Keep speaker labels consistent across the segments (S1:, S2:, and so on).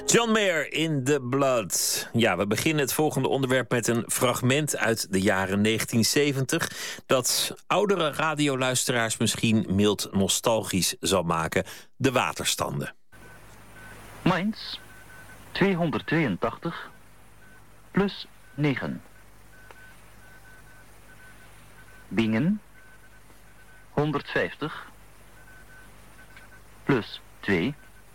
S1: John Mayer in The Blood. Ja, we beginnen het volgende onderwerp met een fragment uit de jaren 1970... dat oudere radioluisteraars misschien mild nostalgisch zal maken. De waterstanden.
S2: Mainz 282 plus 9. Bingen 150 plus 2.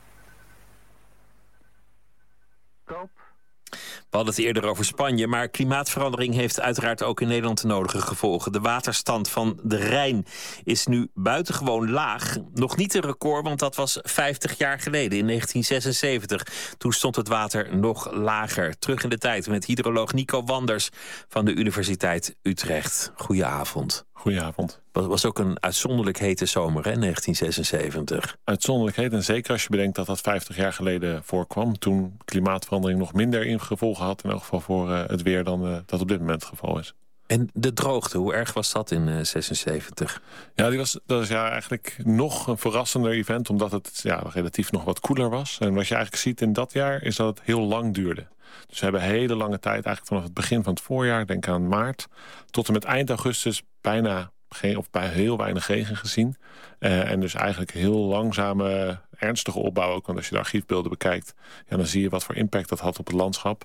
S2: Koop.
S1: We hadden het eerder over Spanje, maar klimaatverandering heeft uiteraard ook in Nederland de nodige gevolgen. De waterstand van de Rijn is nu buitengewoon laag. Nog niet een record, want dat was 50 jaar geleden, in 1976. Toen stond het water nog lager. Terug in de tijd met hydroloog Nico Wanders van de Universiteit Utrecht. Goedenavond.
S3: Goedenavond.
S1: Het was ook een uitzonderlijk hete zomer, hè, 1976.
S3: Uitzonderlijk heet, en zeker als je bedenkt dat dat 50 jaar geleden voorkwam. Toen klimaatverandering nog minder gevolgen had, in elk geval voor het weer, dan dat op dit moment het geval is.
S1: En de droogte, hoe erg was dat in 76?
S3: Ja, dat is eigenlijk nog een verrassender event, omdat het relatief nog wat koeler was. En wat je eigenlijk ziet in dat jaar, is dat het heel lang duurde. Dus we hebben hele lange tijd, eigenlijk vanaf het begin van het voorjaar, denk aan maart, tot en met eind augustus bijna bij heel weinig regen gezien. En dus eigenlijk heel langzame, ernstige opbouw ook. Want als je de archiefbeelden bekijkt, dan zie je wat voor impact dat had op het landschap.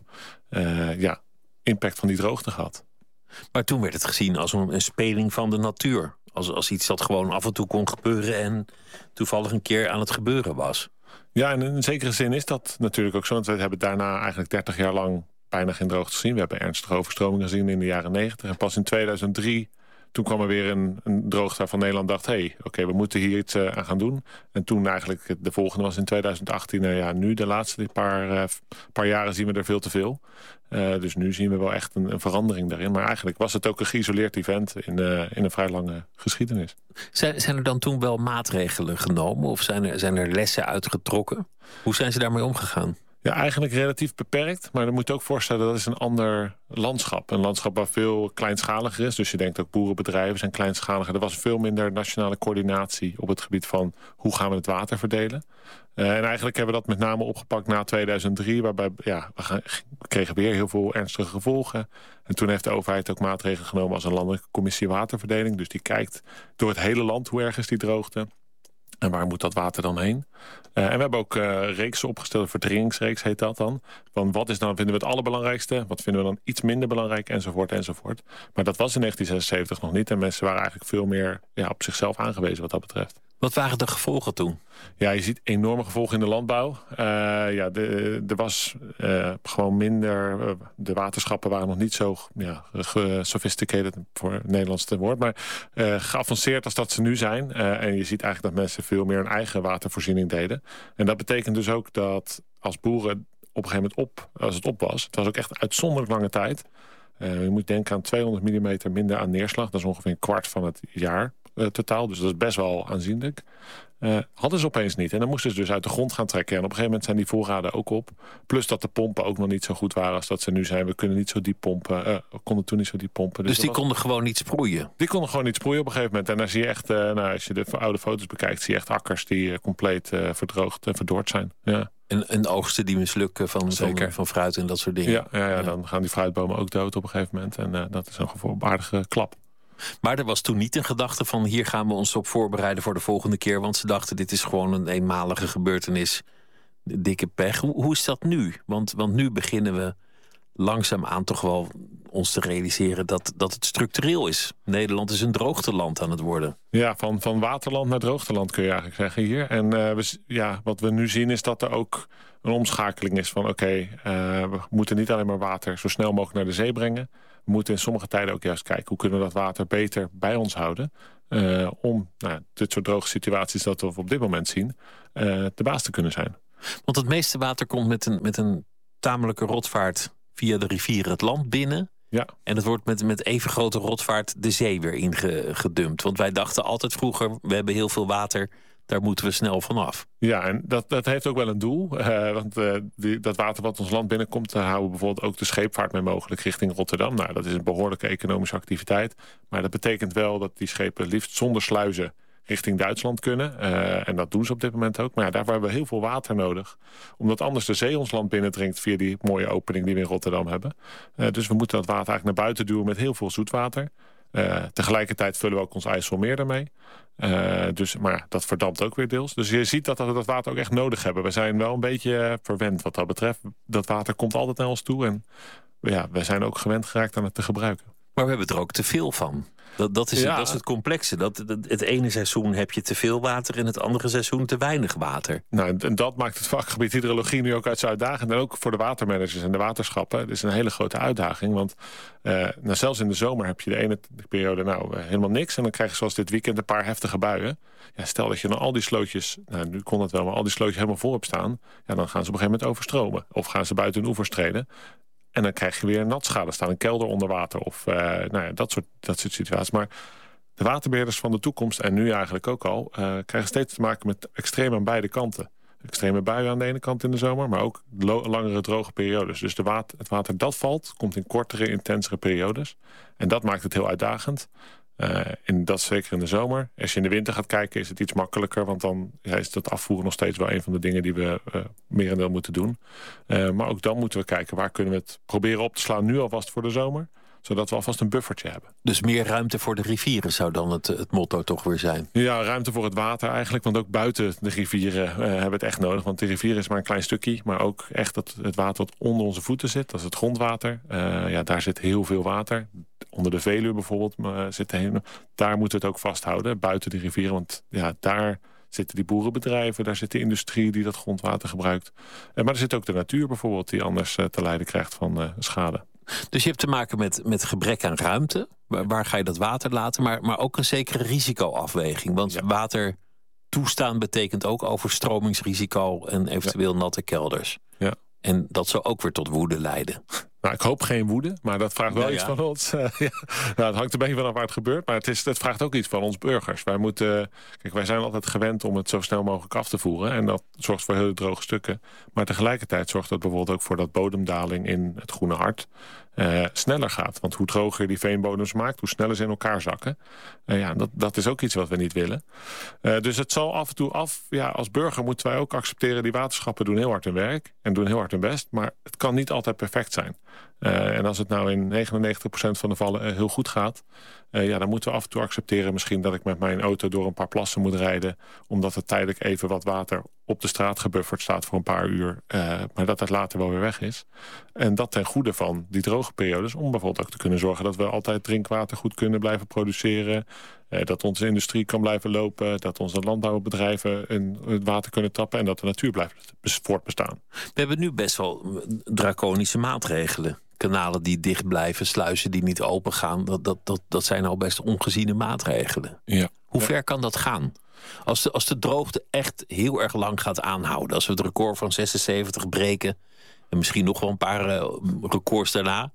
S3: Impact van die droogte gehad.
S1: Maar toen werd het gezien als een speling van de natuur. Als iets dat gewoon af en toe kon gebeuren en toevallig een keer aan het gebeuren was.
S3: Ja, en in zekere zin is dat natuurlijk ook zo. Want we hebben daarna eigenlijk 30 jaar lang bijna geen droogte gezien. We hebben ernstige overstromingen gezien in de jaren 90. En pas in 2003... toen kwam er weer een droogte waarvan Nederland dacht... oké, we moeten hier iets aan gaan doen. En toen eigenlijk de volgende was in 2018. Nu de laatste paar jaren zien we er veel te veel. Dus nu zien we wel echt een verandering daarin. Maar eigenlijk was het ook een geïsoleerd event in een vrij lange geschiedenis.
S1: Zijn er dan toen wel maatregelen genomen? Of zijn er lessen uitgetrokken? Hoe zijn ze daarmee omgegaan?
S3: Ja, eigenlijk relatief beperkt. Maar je moet ook voorstellen, dat is een ander landschap. Een landschap waar veel kleinschaliger is. Dus je denkt ook boerenbedrijven zijn kleinschaliger. Er was veel minder nationale coördinatie op het gebied van hoe gaan we het water verdelen. En eigenlijk hebben we dat met name opgepakt na 2003. Waarbij we kregen weer heel veel ernstige gevolgen. En toen heeft de overheid ook maatregelen genomen als een landelijke commissie waterverdeling. Dus die kijkt door het hele land hoe erg is die droogte. En waar moet dat water dan heen? En we hebben ook reeksen opgesteld, een verdringingsreeks heet dat dan. Van wat is dan, vinden we het allerbelangrijkste? Wat vinden we dan iets minder belangrijk? Enzovoort, enzovoort. Maar dat was in 1976 nog niet. En mensen waren eigenlijk veel meer op zichzelf aangewezen wat dat betreft.
S1: Wat waren de gevolgen toen?
S3: Ja, je ziet enorme gevolgen in de landbouw. Er was gewoon minder... de waterschappen waren nog niet zo sophisticated, voor het Nederlandse woord... maar geavanceerd als dat ze nu zijn. En je ziet eigenlijk dat mensen veel meer hun eigen watervoorziening deden. En dat betekent dus ook dat als boeren op een gegeven moment als het op was... het was ook echt uitzonderlijk lange tijd. Je moet denken aan 200 mm minder aan neerslag. Dat is ongeveer een kwart van het jaar totaal. Dus dat is best wel aanzienlijk. Hadden ze opeens niet. En dan moesten ze dus uit de grond gaan trekken. En op een gegeven moment zijn die voorraden ook op. Plus dat de pompen ook nog niet zo goed waren als dat ze nu zijn. We kunnen niet zo diep pompen. Konden toen niet zo diep pompen.
S1: Dus die konden gewoon niet sproeien?
S3: Die konden gewoon niet sproeien op een gegeven moment. En dan zie je echt, als je de oude foto's bekijkt... zie je echt akkers die compleet verdroogd en verdord zijn. Ja.
S1: En oogsten die mislukken van fruit en dat soort dingen.
S3: Ja, dan gaan die fruitbomen ook dood op een gegeven moment. En dat is een aardige klap.
S1: Maar er was toen niet een gedachte van... hier gaan we ons op voorbereiden voor de volgende keer... want ze dachten, dit is gewoon een eenmalige gebeurtenis. Dikke pech. Hoe is dat nu? Want nu beginnen we langzaamaan toch wel ons te realiseren... dat het structureel is. Nederland is een droogteland aan het worden.
S3: Ja, van waterland naar droogteland kun je eigenlijk zeggen hier. En wat we nu zien is dat er ook een omschakeling is van... we moeten niet alleen maar water zo snel mogelijk naar de zee brengen... We moeten in sommige tijden ook juist kijken... hoe kunnen we dat water beter bij ons houden... om dit soort droge situaties dat we op dit moment zien... de baas te kunnen zijn.
S1: Want het meeste water komt met een tamelijke rotvaart... via de rivieren het land binnen.
S3: Ja. En
S1: het wordt met even grote rotvaart de zee weer ingedumpt. Want wij dachten altijd vroeger... we hebben heel veel water... daar moeten we snel vanaf.
S3: Ja, en dat heeft ook wel een doel. Want dat water wat ons land binnenkomt... daar houden we bijvoorbeeld ook de scheepvaart mee mogelijk richting Rotterdam. Nou, dat is een behoorlijke economische activiteit. Maar dat betekent wel dat die schepen liefst zonder sluizen... richting Duitsland kunnen. En dat doen ze op dit moment ook. Maar ja, daarvoor hebben we heel veel water nodig. Omdat anders de zee ons land binnendringt via die mooie opening die we in Rotterdam hebben. Dus we moeten dat water eigenlijk naar buiten duwen met heel veel zoetwater. Tegelijkertijd vullen we ook ons IJsselmeer daarmee. Maar dat verdampt ook weer deels. Dus je ziet dat we dat water ook echt nodig hebben. We zijn wel een beetje verwend wat dat betreft. Dat water komt altijd naar ons toe. En ja, we zijn ook gewend geraakt aan het te gebruiken.
S1: Maar we hebben er ook te veel van. Dat is het complexe. Het ene seizoen heb je te veel water en het andere seizoen te weinig water.
S3: Nou, en dat maakt het vakgebied hydrologie nu ook uit uitdagend. En ook voor de watermanagers en de waterschappen. Het is een hele grote uitdaging. Want zelfs in de zomer heb je de ene periode helemaal niks. En dan krijg je zoals dit weekend een paar heftige buien. Ja, stel dat je dan al die slootjes, nu kon het wel, maar al die slootjes helemaal vol hebt staan. Ja, dan gaan ze op een gegeven moment overstromen. Of gaan ze buiten hun oevers treden. En dan krijg je weer natschade staan, een kelder onder water of dat soort situaties. Maar de waterbeheerders van de toekomst, en nu eigenlijk ook al, krijgen steeds te maken met extreem aan beide kanten. Extreme buien aan de ene kant in de zomer, maar ook langere droge periodes. Dus het water dat valt, komt in kortere, intensere periodes. En dat maakt het heel uitdagend. En dat zeker in de zomer. Als je in de winter gaat kijken is het iets makkelijker. Want dan is dat afvoeren nog steeds wel een van de dingen die we merendeel moeten doen. Maar ook dan moeten we kijken waar kunnen we het proberen op te slaan nu alvast voor de zomer. Zodat we alvast een buffertje hebben.
S1: Dus meer ruimte voor de rivieren zou dan het motto toch weer zijn?
S3: Ja, ruimte voor het water eigenlijk. Want ook buiten de rivieren hebben we het echt nodig. Want de rivier is maar een klein stukje. Maar ook echt het water wat onder onze voeten zit. Dat is het grondwater. Daar zit heel veel water. Onder de Veluwe bijvoorbeeld daar moeten we het ook vasthouden. Buiten de rivieren. Want ja, daar zitten die boerenbedrijven. Daar zit de industrie die dat grondwater gebruikt. Maar er zit ook de natuur bijvoorbeeld die anders te lijden krijgt van schade.
S1: Dus je hebt te maken met gebrek aan ruimte. Waar ga je dat water laten? Maar ook een zekere risicoafweging. Want water toestaan betekent ook overstromingsrisico en eventueel natte kelders.
S3: Ja.
S1: En dat zou ook weer tot woede leiden.
S3: Nou, ik hoop geen woede, maar dat vraagt wel iets van ons. Het hangt een beetje vanaf waar het gebeurt, maar het vraagt ook iets van ons burgers. Wij zijn altijd gewend om het zo snel mogelijk af te voeren. En dat zorgt voor hele droge stukken. Maar tegelijkertijd zorgt dat bijvoorbeeld ook voor dat bodemdaling in het Groene Hart sneller gaat. Want hoe droger die veenbodems maakt, hoe sneller ze in elkaar zakken. Dat is ook iets wat we niet willen. Dus het zal af en toe als burger moeten wij ook accepteren, die waterschappen doen heel hard hun werk en doen heel hard hun best. Maar het kan niet altijd perfect zijn. En als het nou in 99% van de gevallen heel goed gaat, dan moeten we af en toe accepteren misschien dat ik met mijn auto door een paar plassen moet rijden, omdat er tijdelijk even wat water op de straat gebufferd staat voor een paar uur, maar dat het later wel weer weg is. En dat ten goede van die droge periodes, om bijvoorbeeld ook te kunnen zorgen dat we altijd drinkwater goed kunnen blijven produceren, dat onze industrie kan blijven lopen, dat onze landbouwbedrijven het water kunnen tappen en dat de natuur blijft voortbestaan.
S1: We hebben nu best wel draconische maatregelen. Kanalen die dicht blijven, sluizen die niet open gaan. Dat zijn al best ongeziene maatregelen.
S3: Ja.
S1: Hoe ver kan dat gaan? Als de droogte echt heel erg lang gaat aanhouden. Als we het record van 76 breken. En misschien nog wel een paar records daarna.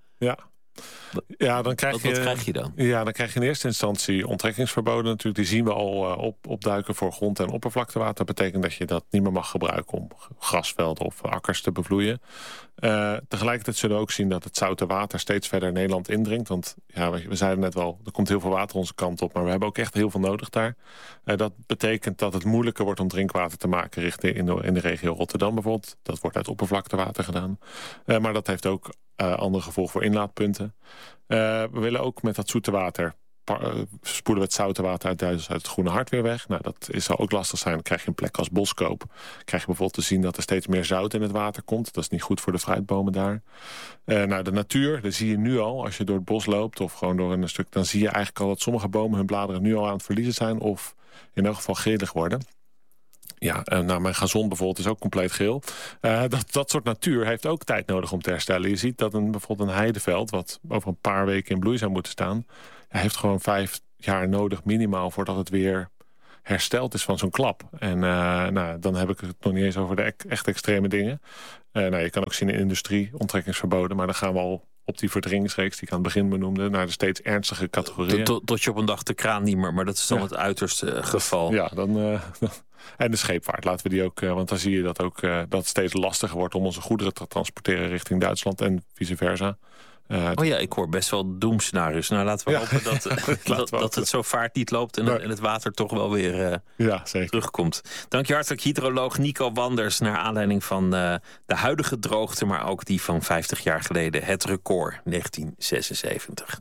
S3: Ja, dan krijg
S1: wat krijg je dan?
S3: Ja, dan krijg je in eerste instantie onttrekkingsverboden natuurlijk. Die zien we al opduiken voor grond- en oppervlaktewater. Dat betekent dat je dat niet meer mag gebruiken om grasvelden of akkers te bevloeien. Tegelijkertijd zullen we ook zien dat het zoute water steeds verder Nederland indringt. Want we zeiden net wel, er komt heel veel water onze kant op. Maar we hebben ook echt heel veel nodig daar. Dat betekent dat het moeilijker wordt om drinkwater te maken richting in de regio Rotterdam bijvoorbeeld. Dat wordt uit oppervlaktewater gedaan. Maar dat heeft ook andere gevolgen voor inlaatpunten. We willen ook met dat zoete water spoelen we het zoute water uit het Groene Hart weer weg. Nou, dat zal ook lastig zijn. Dan krijg je een plek als Boskoop. Krijg je bijvoorbeeld te zien dat er steeds meer zout in het water komt. Dat is niet goed voor de fruitbomen daar. De natuur, dat zie je nu al. Als je door het bos loopt of gewoon door een stuk, dan zie je eigenlijk al dat sommige bomen hun bladeren nu al aan het verliezen zijn of in elk geval gelig worden. Ja, mijn gazon bijvoorbeeld is ook compleet geel. Dat soort natuur heeft ook tijd nodig om te herstellen. Je ziet dat bijvoorbeeld een heideveld, wat over een paar weken in bloei zou moeten staan, heeft gewoon 5 jaar nodig minimaal voordat het weer hersteld is van zo'n klap. En dan heb ik het nog niet eens over de echt extreme dingen. Je kan ook zien in de industrie onttrekkingsverboden, maar dan gaan we al op die verdringingsreeks die ik aan het begin benoemde naar de steeds ernstige categorieën.
S1: Tot je op een dag de kraan niet meer, maar dat is dan het uiterste geval.
S3: Ja, en de scheepvaart, laten we die ook, want dan zie je dat het steeds lastiger wordt om onze goederen te transporteren richting Duitsland en vice versa.
S1: Ik hoor best wel doemscenario's. Nou, laten we hopen dat het zo vaart niet loopt... en het water toch wel weer terugkomt. Dank je hartelijk, hydroloog Nico Wanders... naar aanleiding van de huidige droogte... maar ook die van 50 jaar geleden. Het record, 1976.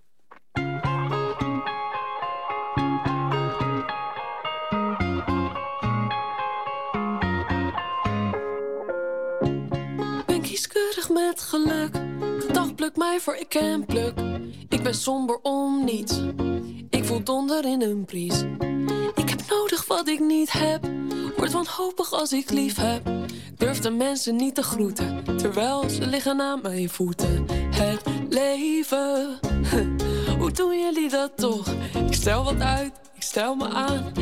S4: Ben kieskeurig met geluk. De dag plukt mij voor ik ken pluk. Ik ben somber om niets. Ik voel donder in een bries. Ik heb nodig wat ik niet heb. Word wanhopig als ik lief heb. Ik durf de mensen niet te groeten. Terwijl ze liggen aan mijn voeten. Het leven. Hoe doen jullie dat toch? Ik stel wat uit, ik stel me aan.